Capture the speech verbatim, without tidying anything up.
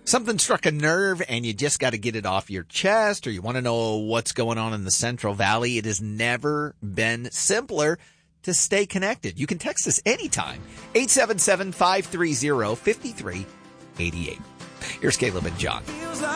Something struck a nerve and you just got to get it off your chest, or you want to know what's going on in the Central Valley. It has never been simpler to stay connected. You can text us anytime. eight seven seven, five three zero, five three eight eight. Here's Caleb and John.